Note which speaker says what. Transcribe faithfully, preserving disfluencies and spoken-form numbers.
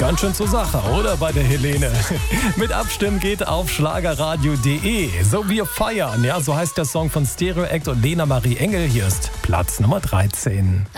Speaker 1: Ganz schön zur Sache, oder bei der Helene? Mit Abstimmen geht auf schlagerradio punkt de. So, wir feiern, ja, so heißt der Song von Stereo Act und Lena Marie Engel. Hier ist Platz Nummer dreizehn.